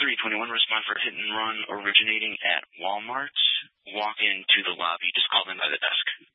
321, respond for hit and run originating at Walmart. Walk into the lobby. Just call them by the desk.